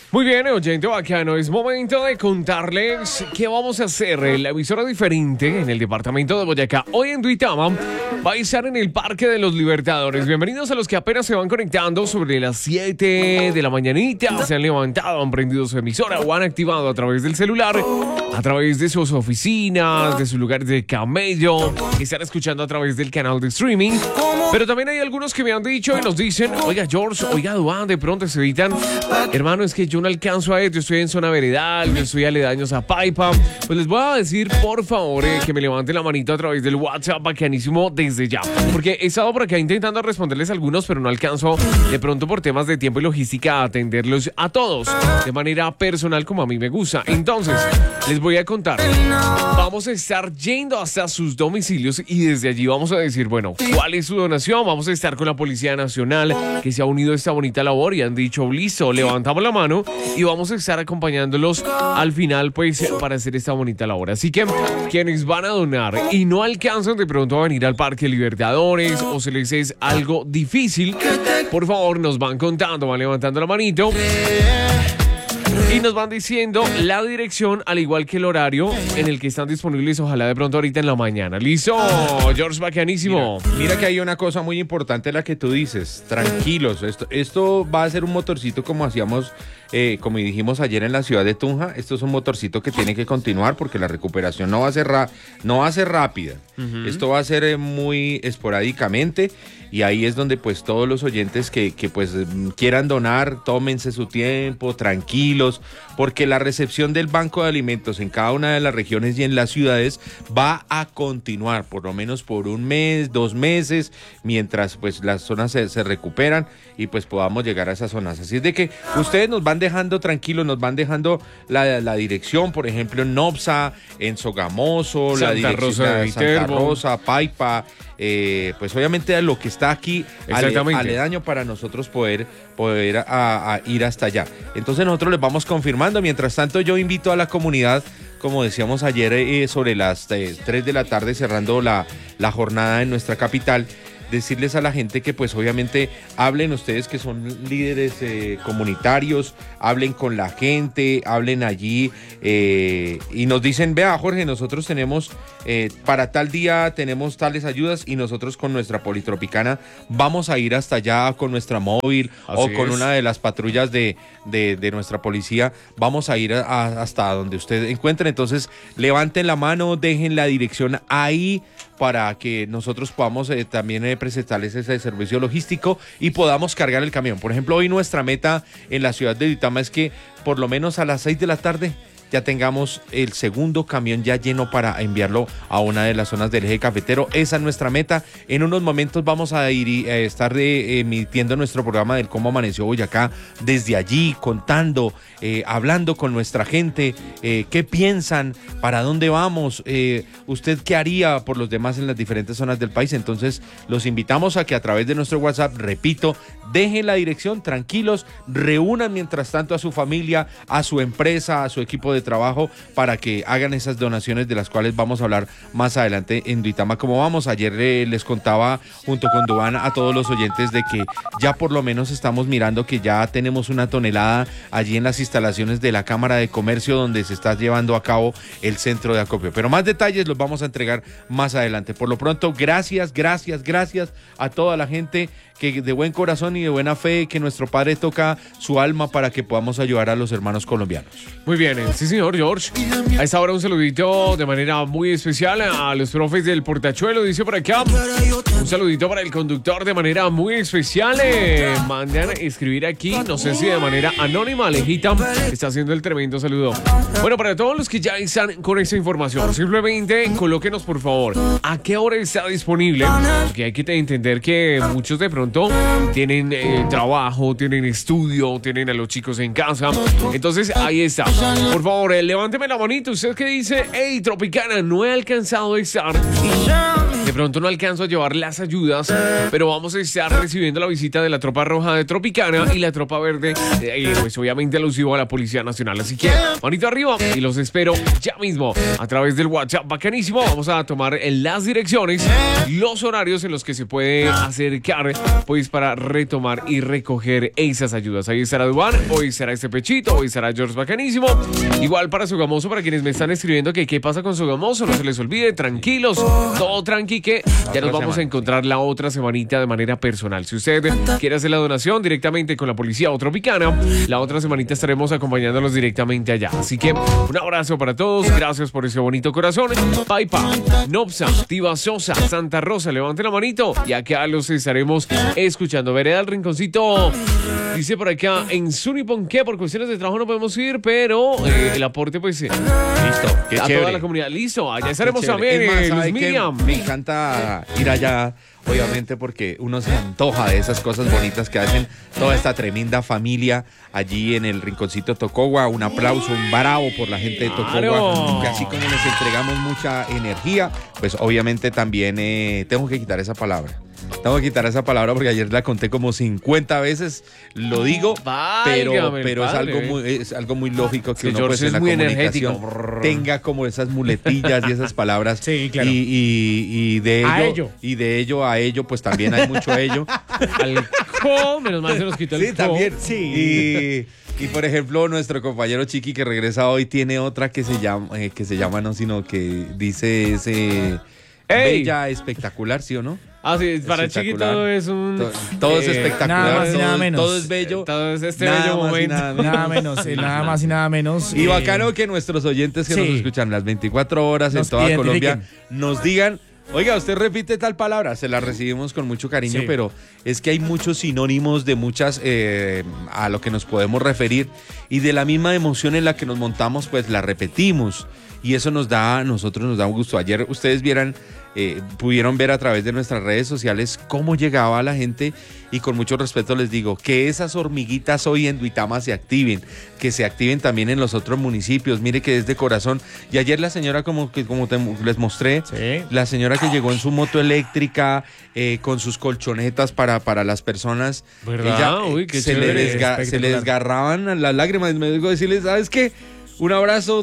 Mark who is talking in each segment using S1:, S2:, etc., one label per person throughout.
S1: Muy bien, oyente bacano, es momento de contarles qué vamos a hacer. La emisora diferente en el departamento de Boyacá, hoy en Duitama, va a estar en el Parque de los Libertadores. Bienvenidos a los que apenas se van conectando sobre las 7 de la mañanita. Se han levantado, han prendido su emisora o han activado a través del celular, a través de sus oficinas, de sus lugares de camello, que están escuchando a través del canal de streaming. Pero también hay algunos que me han dicho y nos dicen: oiga George, oiga Duan, de pronto se evitan. Hermano, es que yo no alcanzo a esto, yo estoy en zona veredal, yo estoy aledaños a Paipa. Pues les voy a decir, por favor, que me levanten la manito a través del WhatsApp bacanísimo desde ya. Porque he estado por acá intentando responderles a algunos, pero no alcanzo de pronto por temas de tiempo y logística a atenderlos a todos de manera personal como a mí me gusta. Entonces, les voy a contar. Vamos a estar yendo hasta sus domicilios y desde allí vamos a decir, bueno, ¿cuál es su donación? Vamos a estar con la Policía Nacional que se ha unido a esta bonita labor y han dicho, listo, levantamos la mano y vamos a estar acompañándolos al final, pues, para hacer esta bonita labor. Así que quienes van a donar y no alcanzan de pronto a venir al Parque Libertadores o se les es algo difícil, por favor nos van contando, van levantando la manito y nos van diciendo la dirección, al igual que el horario en el que están disponibles, ojalá de pronto ahorita en la mañana. ¿Listo? George, bacanísimo.
S2: Mira que hay una cosa muy importante la que tú dices. Tranquilos, esto va a ser un motorcito como hacíamos, como dijimos ayer en la ciudad de Tunja. Esto es un motorcito que tiene que continuar porque la recuperación no va a ser rápida. Esto va a ser muy esporádicamente. Y ahí es donde pues todos los oyentes que pues quieran donar, tómense su tiempo, tranquilos, porque la recepción del Banco de Alimentos en cada una de las regiones y en las ciudades va a continuar por lo menos por un mes, 2 meses, mientras pues las zonas se recuperan y pues podamos llegar a esas zonas. Así es de que ustedes nos van dejando tranquilos, nos van dejando la dirección, por ejemplo en Nopsa, en Sogamoso, la dirección de Santa Rosa, Paipa, pues obviamente a lo que está aquí aledaño para nosotros poder a ir hasta allá. Entonces nosotros les vamos confirmando. Mientras tanto yo invito a la comunidad, como decíamos ayer, sobre las 3 de la tarde cerrando la jornada en nuestra capital, decirles a la gente que pues obviamente hablen ustedes que son líderes comunitarios, hablen con la gente, hablen allí y nos dicen, vea Jorge, nosotros tenemos para tal día tenemos tales ayudas y nosotros con nuestra Politropicana vamos a ir hasta allá con nuestra móvil. Así o con es. Una de las patrullas de nuestra policía, vamos a ir hasta donde usted encuentre. Entonces levanten la mano, dejen la dirección ahí para que nosotros podamos también presentarles ese servicio logístico y podamos cargar el camión. Por ejemplo, hoy nuestra meta en la ciudad de Duitama es que por lo menos a las 6 de la tarde ya tengamos el segundo camión ya lleno para enviarlo a una de las zonas del eje cafetero. Esa es nuestra meta. En unos momentos vamos a estar emitiendo nuestro programa del Cómo Amaneció Boyacá desde allí, contando, hablando con nuestra gente, qué piensan, para dónde vamos, usted qué haría por los demás en las diferentes zonas del país. Entonces los invitamos a que a través de nuestro WhatsApp, repito, dejen la dirección, tranquilos, reúnan mientras tanto a su familia, a su empresa, a su equipo de trabajo para que hagan esas donaciones de las cuales vamos a hablar más adelante en Duitama. Como vamos, ayer les contaba junto con Duan a todos los oyentes de que ya por lo menos estamos mirando que ya tenemos 1 tonelada allí en las instalaciones de la Cámara de Comercio donde se está llevando a cabo el centro de acopio. Pero más detalles los vamos a entregar más adelante. Por lo pronto, gracias a toda la gente que de buen corazón y de buena fe, que nuestro Padre toca su alma para que podamos ayudar a los hermanos colombianos.
S1: Muy bien, sí señor George. A esta hora un saludito de manera muy especial a los profes del Portachuelo, dice por acá. Un saludito para el conductor de manera muy especial. Mandan escribir aquí, no sé si de manera anónima, Alejita está haciendo el tremendo saludo. Bueno, para todos los que ya están con esta información, simplemente colóquenos por favor a qué hora está disponible, porque hay que entender que muchos de pronto tienen trabajo, tienen estudio, tienen a los chicos en casa. Entonces ahí está. Por favor, levánteme la manito. Usted que dice, hey Tropicana, no he alcanzado a estar. de pronto no alcanzo a llevar las ayudas, pero vamos a estar recibiendo la visita de la tropa roja de Tropicana y la tropa verde, pues obviamente alusivo a la Policía Nacional. Así que, manito arriba y los espero ya mismo a través del WhatsApp. Bacanísimo, vamos a tomar las direcciones, los horarios en los que se puede acercar, pues para retomar y recoger esas ayudas. Ahí estará Duan, hoy estará este Pechito, hoy estará George Bacanísimo. Igual para Sogamoso, para quienes me están escribiendo que qué pasa con Sogamoso, no se les olvide, tranquilos, todo tranqui, que ya nos vamos a encontrar la otra semanita de manera personal. Si usted quiere hacer la donación directamente con la Policía o Tropicana, la otra semanita estaremos acompañándolos directamente allá. Así que un abrazo para todos, gracias por ese bonito corazón. Paipa, Nopsa, Tiva Sosa, Santa Rosa, levanten la manito y acá los estaremos escuchando. Vereda del Rinconcito dice por acá, en Sunipon que por cuestiones de trabajo no podemos ir, pero el aporte pues listo,
S2: qué
S1: a
S2: chévere.
S1: toda la comunidad, listo, allá estaremos
S2: Chévere.
S1: también,
S2: Es más,
S1: Luz
S2: ¿sabe qué?
S1: Miriam.
S2: Me encanta ir allá, obviamente, porque uno se antoja de esas cosas bonitas que hacen toda esta tremenda familia allí en el Rinconcito Tocogua. Un aplauso, un bravo por la gente de Tocogua,
S1: Claro.
S2: que así como les entregamos mucha energía, pues obviamente también tengo que quitar esa palabra. Tengo que quitar esa palabra porque ayer la conté como 50 veces, lo digo,
S1: Válgame el
S2: pero
S1: padre,
S2: es algo muy lógico que
S1: Sí,
S2: uno
S1: George
S2: pues en
S1: es
S2: la
S1: muy
S2: comunicación
S1: energético.
S2: tenga como esas muletillas y esas palabras.
S3: Sí, claro.
S2: Y de
S3: A
S2: ello,
S3: ello.
S2: y de ello a ello, pues también hay mucho ello.
S1: Al co, menos mal se nos quitó el
S2: Sí,
S1: co.
S2: también.
S3: Sí.
S2: Y por ejemplo, nuestro compañero Chiqui que regresa hoy tiene otra que se llama no, sino que dice ese
S1: ¡Ey!
S2: bella, espectacular, ¿sí o no?
S1: Ah, sí, para el
S2: Espectacular.
S1: chiquito es un...
S2: Todo es espectacular,
S3: nada más y
S2: todo,
S3: nada menos.
S2: todo es bello.
S1: Todo es este
S2: Nada
S1: bello
S2: más y
S1: momento.
S2: nada menos.
S3: Nada menos, nada más y nada menos.
S2: Y bacano que nuestros oyentes que
S3: sí.
S2: nos escuchan las 24 horas en
S3: Nos
S2: toda
S3: identifiquen.
S2: Colombia nos digan, oiga, usted repite tal palabra, se la recibimos con mucho cariño,
S3: Sí.
S2: pero es que hay muchos sinónimos de muchas a lo que nos podemos referir y de la misma emoción en la que nos montamos, pues la repetimos y eso a nosotros nos da un gusto. Ayer ustedes pudieron ver a través de nuestras redes sociales cómo llegaba la gente y con mucho respeto les digo que esas hormiguitas hoy en Duitama se activen, que se activen también en los otros municipios. Mire que es de corazón. Y ayer la señora, como les mostré,
S3: Sí.
S2: la señora que llegó en su moto eléctrica con sus colchonetas para las personas,
S1: ¿Verdad? Uy, qué
S2: se
S1: chévere.
S2: le
S3: Espectacular.
S2: desgarraban las lágrimas. Me digo decirles, ¿sabes qué? Un abrazo,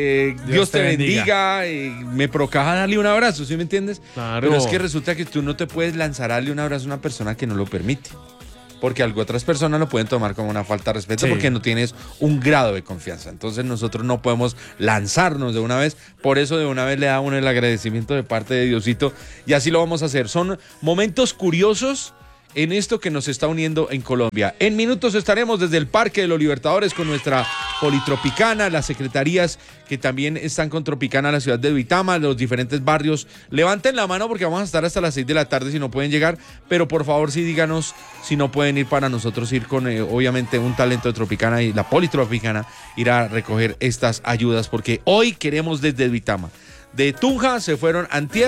S2: Dios te bendiga, me provoca darle un abrazo, ¿sí me entiendes?
S1: Claro.
S2: Pero es que resulta que tú no te puedes lanzar a darle un abrazo a una persona que no lo permite. Porque algo otras personas lo pueden tomar como una falta de respeto
S3: Sí.
S2: porque no tienes un grado de confianza. Entonces nosotros no podemos lanzarnos de una vez. Por eso de una vez le da uno el agradecimiento de parte de Diosito y así lo vamos a hacer. Son momentos curiosos en esto que nos está uniendo en Colombia. En minutos estaremos desde el Parque de los Libertadores con nuestra Politropicana, las secretarías que también están con Tropicana, la ciudad de Duitama, los diferentes barrios. Levanten la mano porque vamos a estar hasta las 6 de la tarde si no pueden llegar, pero por favor sí díganos si no pueden ir para nosotros ir con obviamente un talento de Tropicana y la Politropicana ir a recoger estas ayudas porque hoy queremos desde Duitama. De Tunja se fueron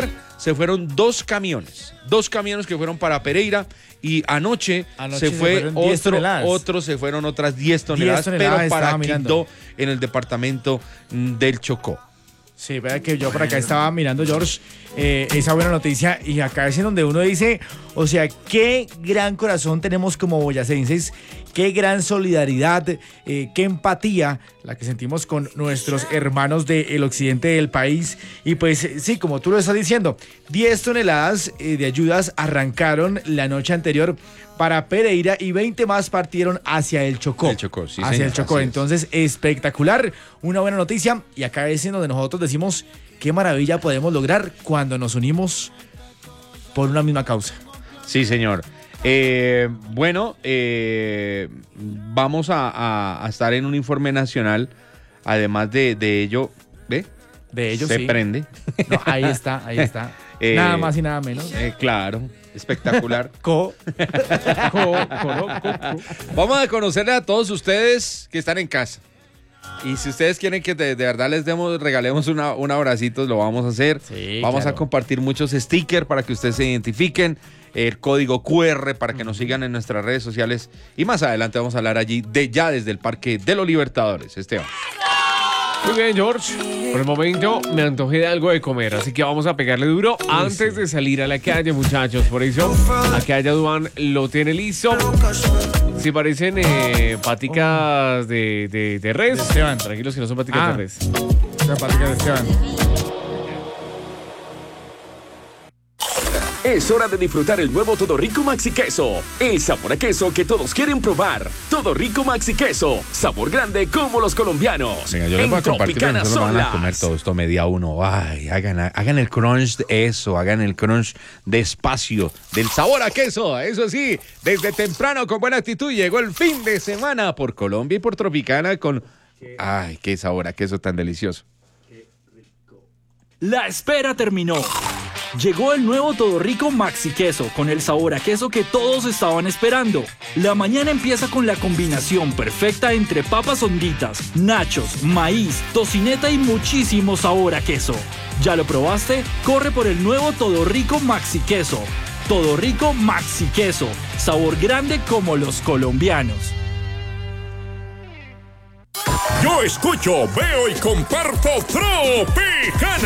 S2: se fueron dos camiones que fueron para Pereira y anoche
S3: Anoche
S2: se
S3: se
S2: fue
S3: fueron 10 toneladas.
S2: se fueron otras 10 toneladas,
S3: 10 toneladas
S2: pero para
S3: estaba mirando.
S2: Quindó en el departamento del Chocó.
S3: Sí, vea que yo por acá estaba mirando, George, esa buena noticia y acá es en donde uno dice, o sea, qué gran corazón tenemos como boyacenses, qué gran solidaridad, qué empatía la que sentimos con nuestros hermanos del occidente del país. Y pues sí, como tú lo estás diciendo, 10 toneladas de ayudas arrancaron la noche anterior para Pereira y 20 más partieron hacia el Chocó.
S2: El Chocó, sí,
S3: hacia
S2: señor,
S3: el Chocó.
S2: así es.
S3: Entonces, espectacular, una buena noticia. Y acá es en donde nosotros decimos qué maravilla podemos lograr cuando nos unimos por una misma causa.
S2: Sí, señor. Vamos a estar en un informe nacional. Además de ello, ¿ve?
S3: De ellos
S2: Se
S3: sí.
S2: prende.
S3: No, ahí está, ahí está. Nada más y nada menos.
S2: Claro, espectacular.
S3: Co.
S2: Vamos a conocerle a todos ustedes que están en casa. Y si ustedes quieren que de verdad regalemos un abracito, lo vamos a hacer.
S3: Sí,
S2: vamos
S3: claro.
S2: a compartir muchos stickers para que ustedes se identifiquen. El código QR para que nos sigan en nuestras redes sociales. Y más adelante vamos a hablar allí desde el Parque de los Libertadores. Esteban.
S1: Muy bien, George. Por el momento me antojé de algo de comer, así que vamos a pegarle duro antes de salir a la calle, muchachos. Por eso, acá Yaduan lo tiene listo. Si parecen paticas de res.
S3: De Esteban.
S1: Tranquilos que no son paticas de res.
S3: La patica de Esteban.
S4: Es hora de disfrutar el nuevo Todo Rico Maxi Queso. El sabor a queso que todos quieren probar. Todo Rico Maxi Queso. Sabor grande como los colombianos.
S2: Venga, yo les voy a compartir, pero
S4: Tropicana
S2: nosotros van a
S4: son
S2: comer
S4: las-
S2: todo esto media uno. Ay, hagan el crunch de eso, hagan el crunch despacio, del sabor a queso. Eso sí, desde temprano con buena actitud llegó el fin de semana por Colombia y por Tropicana con... Ay, qué sabor a queso tan delicioso.
S5: La espera terminó. Llegó el nuevo Todo Rico Maxi Queso con el sabor a queso que todos estaban esperando. La mañana empieza con la combinación perfecta entre papas honditas, nachos, maíz, tocineta y muchísimo sabor a queso. ¿Ya lo probaste? Corre por el nuevo Todo Rico Maxi Queso. Todo Rico Maxi Queso. Sabor grande como los colombianos.
S6: Yo escucho, veo y comparto Tropicana.